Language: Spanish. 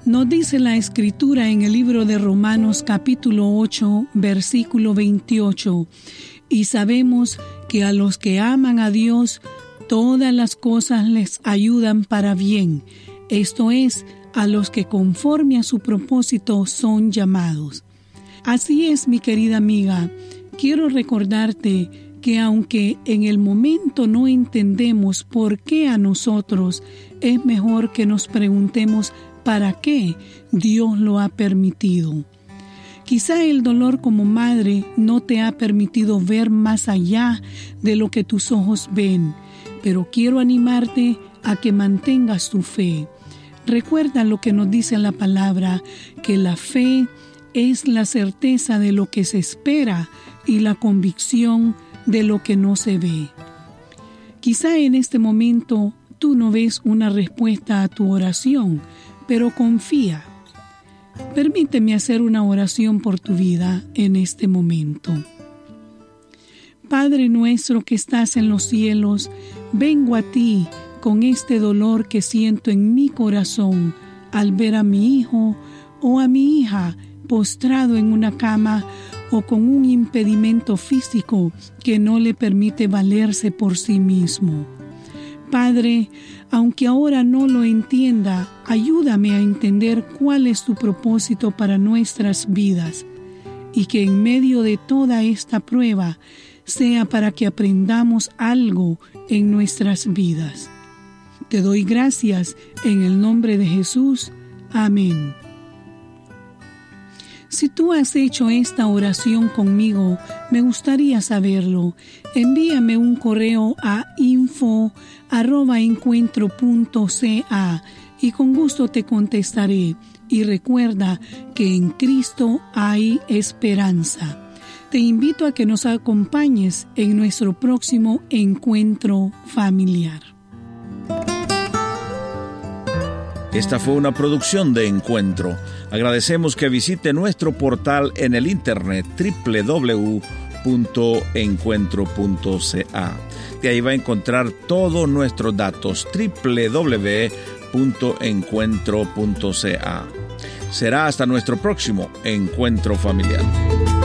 Nos dice la Escritura en el libro de Romanos capítulo 8, versículo 28, y sabemos que a los que aman a Dios, todas las cosas les ayudan para bien, esto es, a los que conforme a su propósito son llamados. Así es, mi querida amiga, quiero recordarte que aunque en el momento no entendemos por qué a nosotros, es mejor que nos preguntemos para qué Dios lo ha permitido. Quizá el dolor como madre no te ha permitido ver más allá de lo que tus ojos ven, pero quiero animarte a que mantengas tu fe. Recuerda lo que nos dice la palabra, que la fe es la certeza de lo que se espera y la convicción de lo que no se ve. Quizá en este momento tú no ves una respuesta a tu oración, pero confía. Permíteme hacer una oración por tu vida en este momento. Padre nuestro que estás en los cielos, vengo a ti con este dolor que siento en mi corazón al ver a mi hijo o a mi hija postrado en una cama o con un impedimento físico que no le permite valerse por sí mismo. Padre, aunque ahora no lo entienda, ayúdame a entender cuál es tu propósito para nuestras vidas y que en medio de toda esta prueba sea para que aprendamos algo en nuestras vidas. Te doy gracias en el nombre de Jesús. Amén. Si tú has hecho esta oración conmigo, me gustaría saberlo. Envíame un correo a info@encuentro.ca y con gusto te contestaré. Y recuerda que en Cristo hay esperanza. Te invito a que nos acompañes en nuestro próximo encuentro familiar. Esta fue una producción de Encuentro. Agradecemos que visite nuestro portal en el internet www.encuentro.ca. De ahí va a encontrar todos nuestros datos www.encuentro.ca. Será hasta nuestro próximo encuentro familiar.